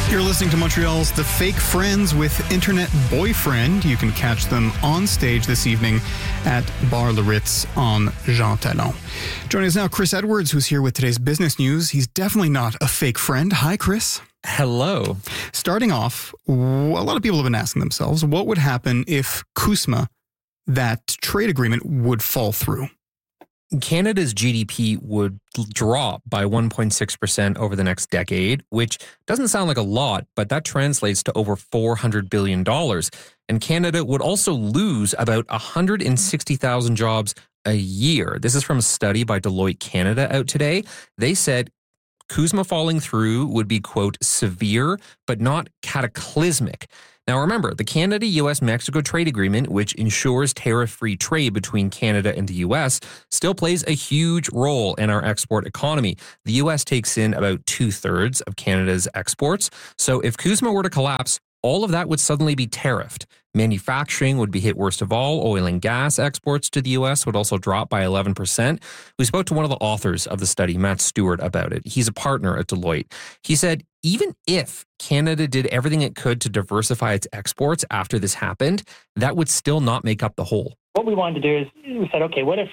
You're listening to Montreal's The Fake Friends with Internet Boyfriend. You can catch them on stage this evening at Bar Le Ritz on Jean Talon. Joining us now, Chris Edwards, who's here with today's business news. He's definitely not a fake friend. Hi, Chris. Hello. Starting off, a lot of people have been asking themselves, what would happen if CUSMA, that trade agreement, would fall through? Canada's GDP would drop by 1.6% over the next decade, which doesn't sound like a lot, but that translates to over $400 billion. And Canada would also lose about 160,000 jobs a year. This is from a study by Deloitte Canada out today. They said CUSMA falling through would be, quote, severe, but not cataclysmic. Now, remember, the Canada-US-Mexico trade agreement, which ensures tariff-free trade between Canada and the U.S., still plays a huge role in our export economy. The U.S. takes in about 2/3 of Canada's exports. So if CUSMA were to collapse, all of that would suddenly be tariffed. Manufacturing would be hit worst of all. Oil and gas exports to the U.S. would also drop by 11%. We spoke to one of the authors of the study, Matt Stewart, about it. He's a partner at Deloitte. He said, even if Canada did everything it could to diversify its exports after this happened, that would still not make up the whole. What we wanted to do is we said, okay, what if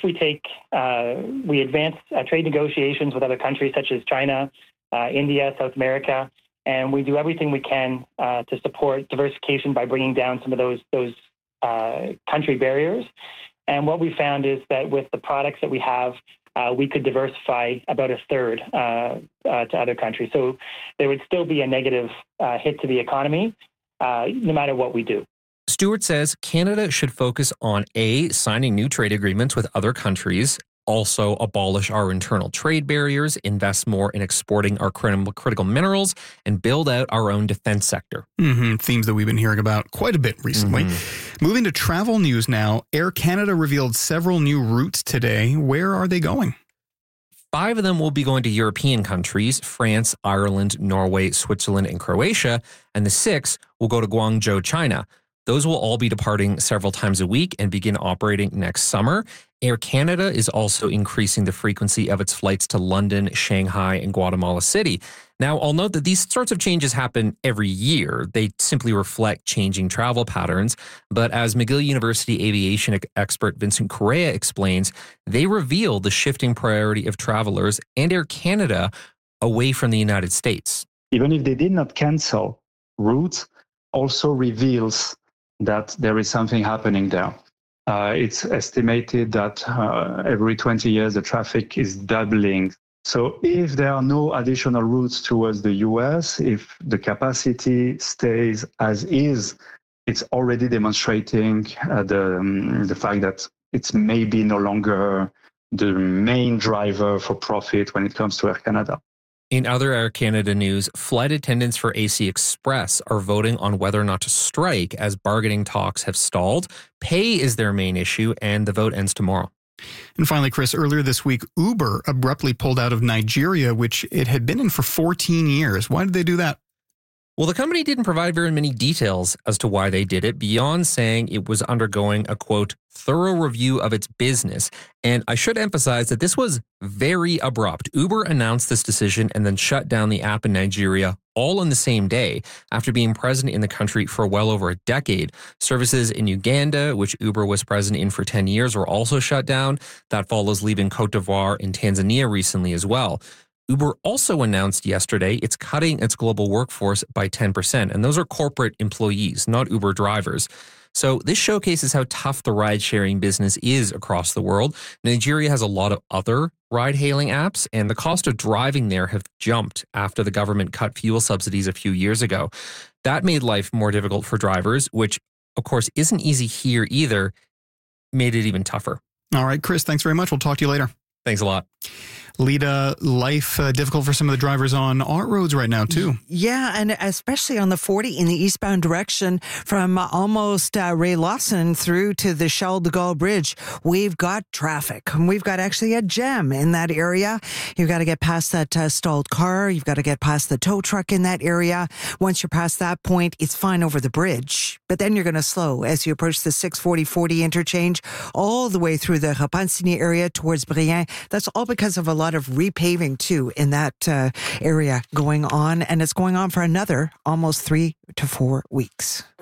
we advance trade negotiations with other countries such as China, India, South America, and we do everything we can to support diversification by bringing down some of those country barriers. And what we found is that with the products that we have, we could diversify about a third to other countries. So there would still be a negative hit to the economy, no matter what we do. Stewart says Canada should focus on A, signing new trade agreements with other countries, also abolish our internal trade barriers, invest more in exporting our critical minerals, and build out our own defense sector. Themes that we've been hearing about quite a bit recently. Moving to travel news now, Air Canada revealed several new routes today. Where are they going? 5 of them will be going to European countries, France, Ireland, Norway, Switzerland, and Croatia, and the 6 will go to Guangzhou, China. Those will all be departing several times a week and begin operating next summer. Air Canada is also increasing the frequency of its flights to London, Shanghai, and Guatemala City. Now, I'll note that these sorts of changes happen every year. They simply reflect changing travel patterns. But as McGill University aviation expert Vincent Correa explains, they reveal the shifting priority of travelers and Air Canada away from the United States. Even if they did not cancel, routes also reveals that there is something happening there. It's estimated that every 20 years, the traffic is doubling. So if there are no additional routes towards the US, if the capacity stays as is, it's already demonstrating the fact that it's maybe no longer the main driver for profit when it comes to Air Canada. In other Air Canada news, flight attendants for AC Express are voting on whether or not to strike as bargaining talks have stalled. Pay is their main issue, and the vote ends tomorrow. And finally, Chris, earlier this week, Uber abruptly pulled out of Nigeria, which it had been in for 14 years. Why did they do that? Well, the company didn't provide very many details as to why they did it, beyond saying it was undergoing a, quote, thorough review of its business. And I should emphasize that this was very abrupt. Uber announced this decision and then shut down the app in Nigeria all on the same day after being present in the country for well over a decade. Services in Uganda, which Uber was present in for 10 years, were also shut down. That follows leaving Cote d'Ivoire and Tanzania recently as well. Uber also announced yesterday it's cutting its global workforce by 10%, and those are corporate employees, not Uber drivers. So this showcases how tough the ride-sharing business is across the world. Nigeria has a lot of other ride-hailing apps, and the cost of driving there have jumped after the government cut fuel subsidies a few years ago. That made life more difficult for drivers, which, of course, isn't easy here either, made it even tougher. All right, Chris, thanks very much. We'll talk to you later. Thanks a lot. Lita, life difficult for some of the drivers on our roads right now, too. Yeah, and especially on the 40 in the eastbound direction from almost Ray Lawson through to the Charles de Gaulle Bridge. We've got traffic. We've got actually a jam in that area. You've got to get past that stalled car. You've got to get past the tow truck in that area. Once you're past that point, it's fine over the bridge. But then you're going to slow as you approach the 640-40 interchange all the way through the Repentigny area towards Brienne. That's all because of a lot lot of repaving too in that area going on, and it's going on for another almost 3 to 4 weeks.